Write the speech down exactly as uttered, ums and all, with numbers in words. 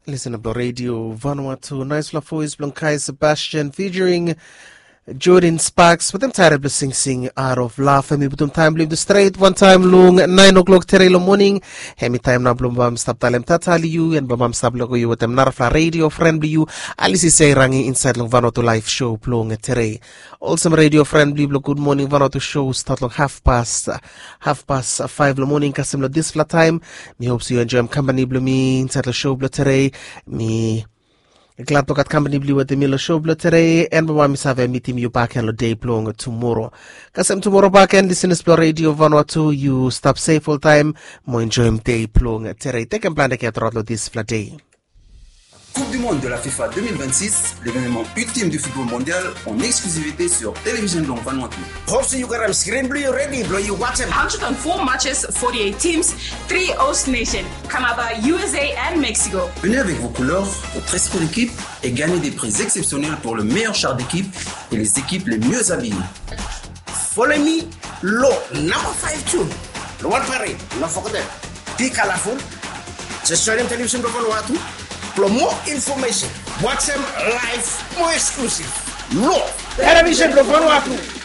Listen up, Radio Vanuatu. Nice Flafois Blankai Sebastian featuring Jordan Sparks with them tired of sing sing out of laugh. And we put them time leave the straight one time long nine o'clock terelo morning. Hemi time na blum bam stop talem tatali you and bam stop logo you with them narfla radio friendly you. Alisi say rangi inside long Vanuatu live show plong tere. Also radio friendly blog good morning Vanuatu show start long half past uh, half past uh, five lo morning kasem lo this flat time. Me hopes you enjoy company blue me inside the show blo tere. Me glad to get company blue at the Miller show blood today and my mom is have a meeting you back and day long tomorrow. Cause tomorrow back and listen to Radio Vanuatu, you stop safe all time, more enjoy day long today. Take a plan to get out of this flat day. Coupe du Monde de la FIFA deux mille vingt-six, l'événement ultime du football mondial en exclusivité sur Télévision Long Vanuatu. Hopes you got a screen blue ready, bro. You watch it. one hundred four matches, forty-eight teams, three host nations, Canada, U S A and Mexico. Venez avec vos couleurs, votre esprit d'équipe et gagnez des prix exceptionnels pour le meilleur char d'équipe et les équipes les mieux habillées. Follow me, low number five tune. The one parade, no forget. Be colorful. Just show them Television Long Vanuatu. For more information, watch them live, more exclusive. No, Television Long Vanuatu.